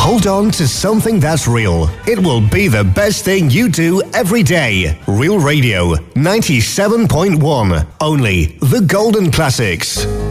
Hold on to something that's real. It will be the best thing you do every day. Real Radio 97.1. Only the golden classics.